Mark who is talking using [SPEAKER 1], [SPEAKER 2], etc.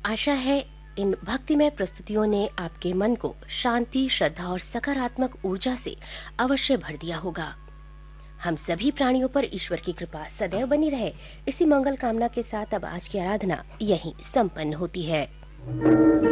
[SPEAKER 1] आशा है इन भक्तिमय प्रस्तुतियों ने आपके मन को शांति, श्रद्धा और सकारात्मक ऊर्जा से अवश्य भर दिया होगा। हम सभी प्राणियों पर ईश्वर की कृपा सदैव बनी रहे, इसी मंगल कामना के साथ अब आज की आराधना यहीं संपन्न होती है।